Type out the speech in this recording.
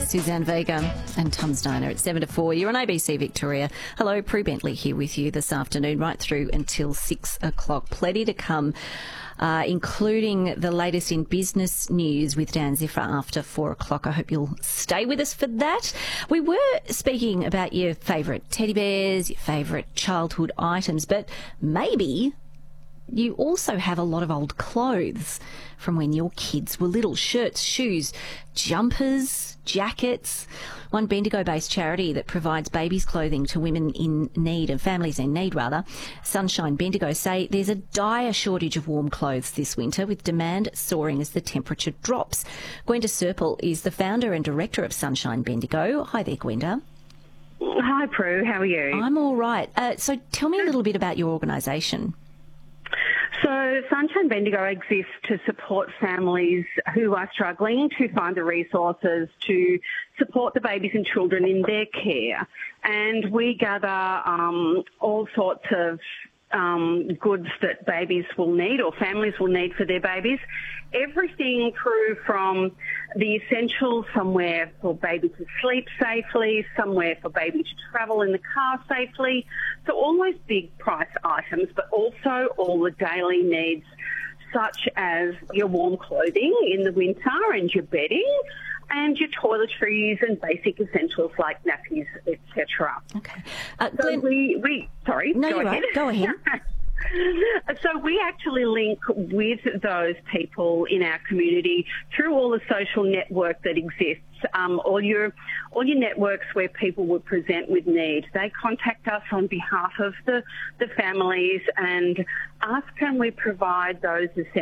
Suzanne Vega and Tom's Diner at 7 to 4. You're on ABC Victoria. Hello, Prue Bentley here with you this afternoon, right through until 6 o'clock. Plenty to come, including the latest in business news with Dan Ziffer after 4 o'clock. I hope you'll stay with us for that. We were speaking about your favourite teddy bears, your favourite childhood items, but maybe you also have a lot of old clothes from when your kids were little. Shirts, shoes, jumpers, jackets. One Bendigo-based charity that provides babies' clothing to women in need, and families in need rather, Sunshine Bendigo, say there's a dire shortage of warm clothes this winter, with demand soaring as the temperature drops. Gwenda Serple is the founder and director of Sunshine Bendigo. Hi there, Gwenda. Hi, Prue. How are you? I'm all right. So tell me a little bit about your organisation. So Sunshine Bendigo exists to support families who are struggling to find the resources to support the babies and children in their care. And we gather all sorts of goods that babies will need or families will need for their babies. Everything through from the essentials, somewhere for baby to sleep safely, somewhere for baby to travel in the car safely. So all those big price items, but also all the daily needs, such as your warm clothing in the winter and your bedding, and your toiletries and basic essentials like nappies, etc. Okay. So Glenn, sorry, no, go you're ahead. right. Go ahead. So we actually link with those people in our community through all the social network that exists. All your networks where people would present with need. They contact us on behalf of the families and ask, can we provide those essentials